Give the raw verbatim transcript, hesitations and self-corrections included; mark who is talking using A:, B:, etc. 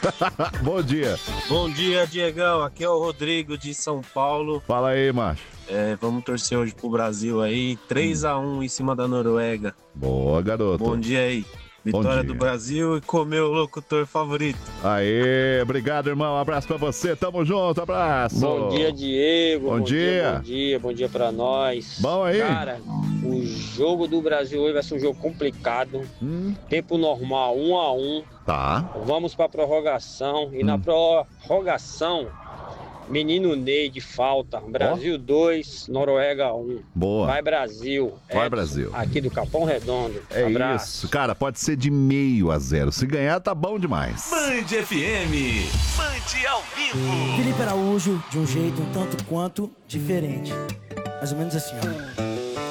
A: Bom dia.
B: Bom dia, Diegão. Aqui é o Rodrigo de São Paulo.
A: Fala aí, macho.
B: É, vamos torcer hoje pro Brasil aí. três a um em cima da Noruega.
A: Boa, garoto.
B: Bom dia aí. Vitória do Brasil e comeu o locutor favorito.
A: Aê, obrigado, irmão. Um abraço pra você. Tamo junto, abraço.
C: Bom dia, Diego.
A: Bom,
C: bom
A: dia.
C: dia. Bom dia, bom dia pra nós.
A: Bom aí.
C: Cara, o jogo do Brasil hoje vai ser um jogo complicado.
A: Hum.
C: Tempo normal, um a um.
A: Tá.
C: Vamos pra prorrogação. E
A: hum.
C: na prorrogação, menino Ney de falta. Brasil dois, Noruega um.
A: Boa.
C: Vai Brasil.
A: Vai
C: Edson,
A: Brasil.
C: Aqui do Capão Redondo.
A: É
C: Abraço.
A: isso. Cara, pode ser de meio a zero. Se ganhar, tá bom demais.
D: Band F M. Band ao vivo.
E: Felipe Araújo, de um jeito um tanto quanto diferente. Mais ou menos assim, ó.